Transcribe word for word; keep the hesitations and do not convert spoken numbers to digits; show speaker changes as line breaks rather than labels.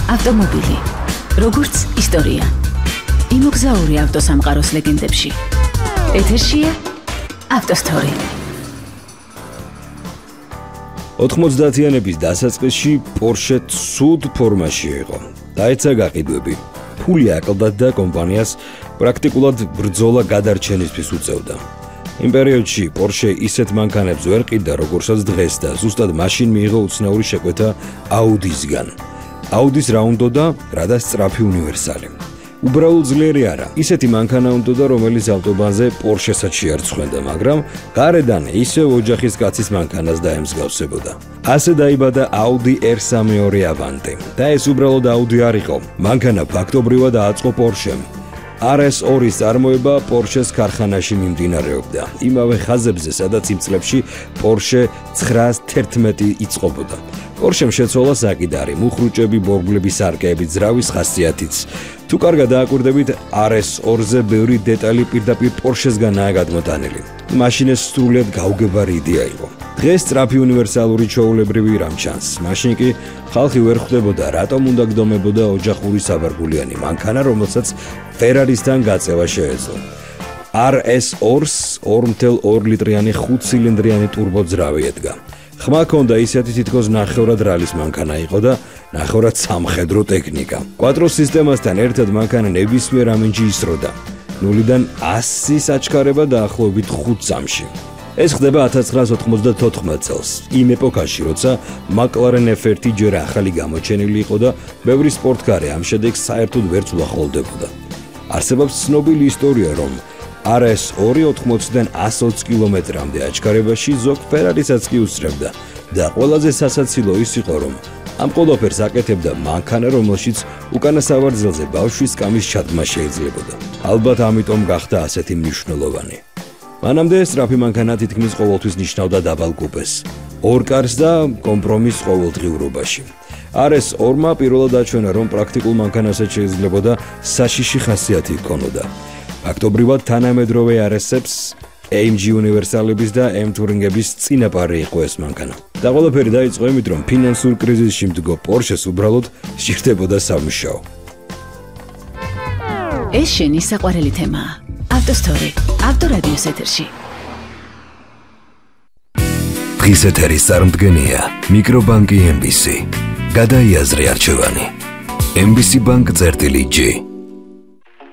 ავტომობილი, როგორც ისტორია. იმოგზაური ავტოსამყაროს ლეგენდებში. ეთერშია ავტოსტორი.
ოთხმოცდაათიანების დასაწყისში Porsche ცუდ ფორმაში იყო. დაეცა გაყიდვები. ფული აკლდათ და კომპანიას პრაქტიკულად ბრძოლა გადარჩენისთვის უწევდა. იმ პერიოდში Porsche ისეთ მანქანებს ვერ ყიდდა, როგორცაც დღეს და ზუსტად მაშინ მიიღო უცნაური შეკვეთა Audi-სგან. Audi-ს რა უნდოდა, რადგან სწრაფი უნივერსალი. უბრალოდ ძლიერი არა, ისეთი მანქანა უნდოდა, რომელიც ავტობანზე Porsche-საც შეარცხვენდა, მაგრამ გარედან ისევ ოჯახის კაცის მანქანას დაემსგავსებოდა. ასე დაიბადა Audi R სამეორე Avante და ეს უბრალოდ Audi არ იყო. მანქანა ფაქტობრივად ააწყო Porsche-მ. R S ორი წარმოება Porsche-s ქარხანაში მიმდინარეობდა. იმავე ხაზებზე, სადაც იმ წლებში Porsche ცხრაას თერთმეტი იწყობოდა. Porsche-მ შეცვალა საკიდარი, მუხრუჭები, ბორბლები, სარკეები, ძრავის ხასიათიც. თუ კარგად დააკვირდებით, R S ორზე ბევრი დეტალი პირდაპირ Porsche-სგანაა გადმოტანილი. მაშინ ეს სრულიად გაუგებარი იდეა იყო. დღეს სწრაფი უნივერსალური ჩვეულებრივი რამ ჩანს. მაშინ კი ხალხი ვერ ხვდებოდა, რატომ უნდა გდომებოდა ოჯახური საბარგულიანი მანქანა, რომელსაც Ferrari-სთან გაწევა შეეძლო. R S ორს ორი კoma ორი ლიტრიანი ხუთ ცილინდრიანი ტურბოძრავი ედგა. ხმა ჰქონდა ისეთი თითქოს ნახევრად რალის მანქანა იყო და ნახევრად სამხედრო ტექნიკა. კვატრო სისტემასთან ერთად მანქანა ნებისმიერ ამინჯი ისროდა. ნულიდან ასის აჩქარება დაახლოებით ხუთ წამში. ეს ხდება ათას ცხრაას ოთხმოცდათოთხმეტ წელს, იმ ეპოქაში, როცა McLaren F ერთი ჯერ ახალი გამოჩენილი იყო და ბევრი სპორტკარი ამ შედეგს საერთოდ ვერც უახლოვდებოდა. არსებობს ცნობილი ისტორია, რომ R S ორი ოთხმოციდან ასს ოცი კილომეტრამდე აჩქარებაში ზოგ Ferrari-საც კი უსწრებდა და ყველაზე სასაცილო ის იყო, რომ ამ ყველაფერს აკეთებდა მანქანა, რომელშიც უკანა სავარძელზე ბავშვის კამის ჩადმა შეიძლებოდა. ალბათ ამიტომ გახდა ასეთი მნიშვნელოვანი. მანამდე სწრაფი მანქანა თითქმის ყოველთვის ნიშნავდა დაბალ კუპეს, ორ კარს და კომპრომისს ყოველდღიურობაში. R S ორმა პირველად აჩვენა, რომ პრაქტიკულ მანქანასაც შეიძლებოდა საშიში ხასიათი ჰქონოდა. ფაქტობრივად თანამედროვე R S-ებს, A M G უნივერსალების და M Touring-ების წინაპარი იყო ეს მანქანა. და ყველაფერი დაიწყო იმით, რომ ფინანსურ კრიზისში მდგო Porsche-ს უბრალოდ სჭირდებოდა სამუშაო.
ეს შენი საყვარელი თემაა. ავტოსტორი, ავტორადიოს ეთერში.
დღის ეთერის წარმდგენია მიკრობანკი M B C. გადაიაზრე არჩევანი. M B C Bank წერტილი G.